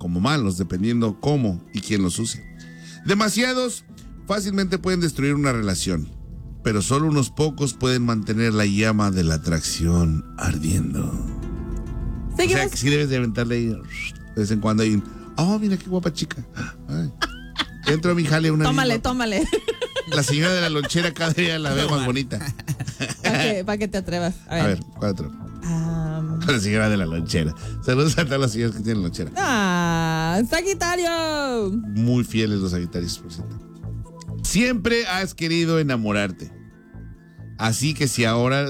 como malos, dependiendo cómo y quién los use. Demasiados fácilmente pueden destruir una relación, pero solo unos pocos pueden mantener la llama de la atracción ardiendo. Seguimos. O sea, que sí debes de aventarle ahí, de vez en cuando hay un, oh, mira qué guapa chica. Ay. Entro a mi jale una. Tómale. La señora de la lonchera cada día la veo más bonita. Para que te atrevas. A ver, cuatro. La señora de la lonchera. Saludos a todas las señoras que tienen lonchera. Sagitario. Muy fieles los sagitarios, por cierto. Siempre has querido enamorarte. Así que si ahora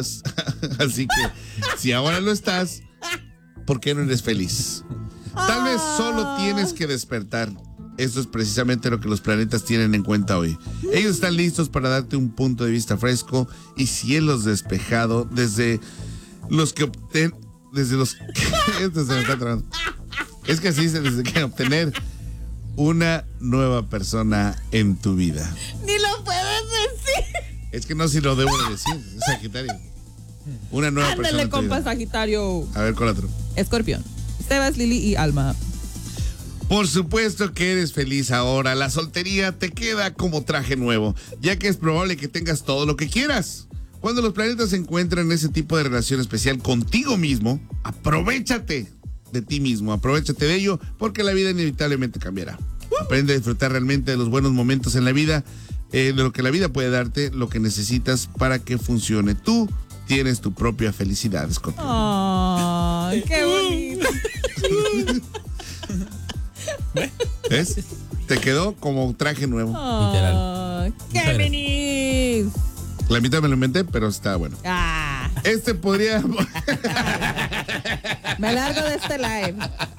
lo estás, ¿por qué no eres feliz? Tal vez solo tienes que despertar. Eso es precisamente lo que los planetas tienen en cuenta hoy. Ellos están listos para darte un punto de vista fresco y cielos despejados desde los que esto se me está trabando. Es que así dice, desde que obtener una nueva persona en tu vida. Ni lo puedes decir. Es que no, si lo debo de decir, es Sagitario. Una nueva persona. Ándale, en tu compa vida. Sagitario. A ver, ¿cuál otro? Escorpión. Sebas, Lili y Alma. Por supuesto que eres feliz ahora. La soltería te queda como traje nuevo, ya que es probable que tengas todo lo que quieras. Cuando los planetas se encuentran en ese tipo de relación especial contigo mismo, aprovéchate de ti mismo, aprovéchate de ello, porque la vida inevitablemente cambiará. Aprende a disfrutar realmente de los buenos momentos en la vida, de lo que la vida puede darte, lo que necesitas para que funcione. Tú tienes tu propia felicidad, Escorpión. ¡Ay, qué bonito! ¿Ves? Te quedó como traje nuevo. Literal. ¡Géminis! La mitad me lo inventé, pero está bueno. Este podría... Me largo de este live.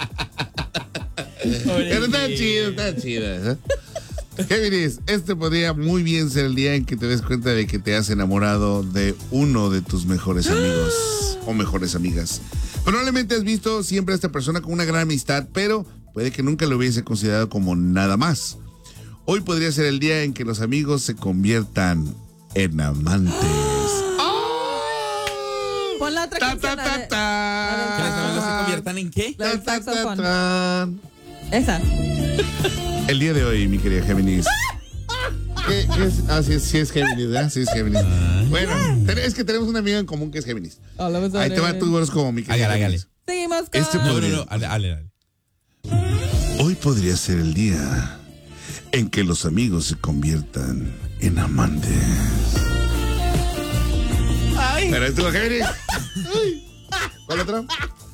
Pero está chido. ¿Eh? Géminis, este podría muy bien ser el día en que te des cuenta de que te has enamorado de uno de tus mejores amigos o mejores amigas. Probablemente has visto siempre a esta persona como una gran amistad, pero puede que nunca lo hubiese considerado como nada más. Hoy podría ser el día en que los amigos se conviertan en amantes. Pon la otra canción. ¿Que los amigos se conviertan en qué? La del saxofón. Esa. El día de hoy, mi querida Géminis. ¿Qué es? Sí es Géminis, ¿verdad? Sí es Géminis. Bueno, es que tenemos una amiga en común que es Géminis. Ahí te va tu horóscopo, mi querida Géminis. Seguimos con... Dale. Hoy podría ser el día en que los amigos se conviertan en amantes. ¿Pero es tu Géminis? ¿Cuál otro?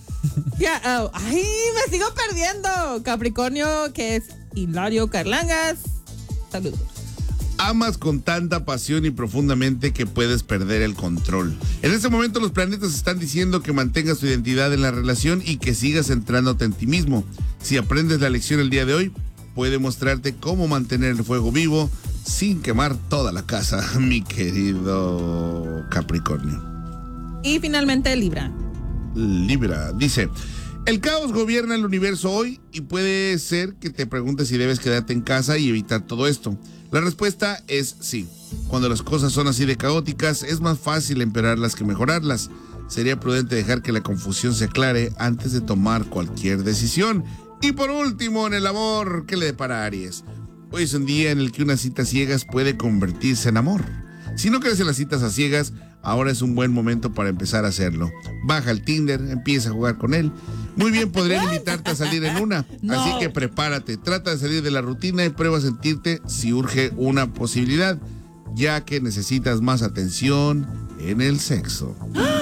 Me sigo perdiendo. Capricornio, que es Hilario Carlangas. Saludos. Amas con tanta pasión y profundamente que puedes perder el control. En este momento los planetas están diciendo que mantengas tu identidad en la relación y que sigas centrándote en ti mismo. Si aprendes la lección el día de hoy, puede mostrarte cómo mantener el fuego vivo sin quemar toda la casa, mi querido Capricornio. Y finalmente Libra. Libra, dice: el caos gobierna el universo hoy y puede ser que te preguntes si debes quedarte en casa y evitar todo esto. La respuesta es sí. Cuando las cosas son así de caóticas, es más fácil empeorarlas que mejorarlas. Sería prudente dejar que la confusión se aclare antes de tomar cualquier decisión. Y por último, en el amor, ¿qué le depara a Aries? Hoy es un día en el que una cita a ciegas puede convertirse en amor. Si no crees en las citas a ciegas, ahora es un buen momento para empezar a hacerlo. Baja el Tinder, empieza a jugar con él. Muy bien, podrían invitarte a salir en una. No. Así que prepárate, trata de salir de la rutina y prueba a sentirte si urge una posibilidad, ya que necesitas más atención en el sexo.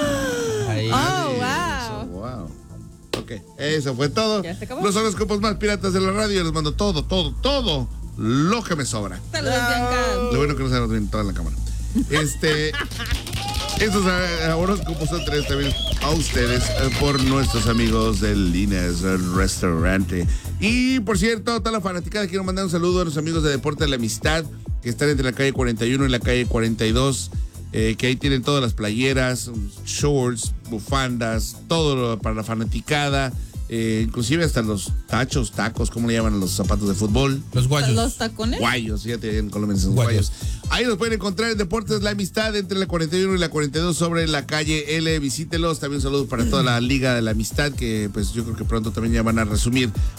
Wow. Ok, eso fue todo. ¿Ya se acabó? Los horóscopos más piratas de la radio. Les mando todo lo que me sobra. Saludos, Bianca. Lo bueno que no se nos ven toda la cámara. Estos horóscopos son traídos también a ustedes por nuestros amigos del Lines Restaurante. Y por cierto, toda la fanaticada, quiero mandar un saludo a los amigos de Deporte de la Amistad, que están entre la calle 41 y la calle 42, que ahí tienen todas las playeras, shorts, bufandas, todo para la fanaticada. Inclusive hasta los tacos, ¿cómo le llaman a los zapatos de fútbol? Los guayos. ¿Los tacones? Guayos, fíjate, en Colombia son guayos. Ahí los pueden encontrar en Deportes La Amistad entre la 41 y la 42 sobre la calle L. Visítelos. También saludos para toda la Liga de la Amistad, que pues yo creo que pronto también ya van a resumir